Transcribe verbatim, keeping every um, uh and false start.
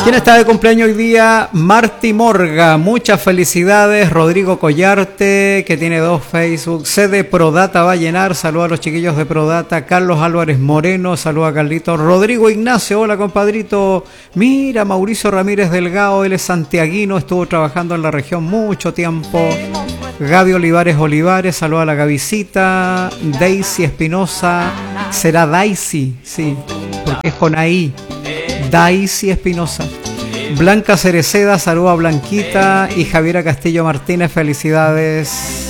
¿Quién está de cumpleaños hoy día? Marty Morga, muchas felicidades. Rodrigo Collarte, que tiene dos Facebook. C de Prodata va a llenar, saluda a los chiquillos de Prodata. Carlos Álvarez Moreno, saluda a Carlito. Rodrigo Ignacio, hola compadrito. Mira, Mauricio Ramírez Delgado, él es santiaguino, estuvo trabajando en la región mucho tiempo. Gaby Olivares Olivares, saluda a la Gavisita. Daisy Espinosa, será Daisy, sí, porque es con ahí. Daisy Espinosa. Blanca Cereceda, saluda a Blanquita. Y Javiera Castillo Martínez, felicidades.